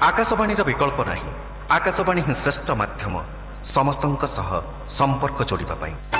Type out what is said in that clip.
आकाशवाणी विकल्प नहीं। आकाशवाणी ही श्रेष्ठ माध्यम समस्तों सह संपर्क जोड़िबा पाई।